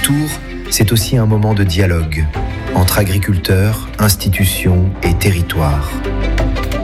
Tour, c'est aussi un moment de dialogue entre agriculteurs, institutions et territoires.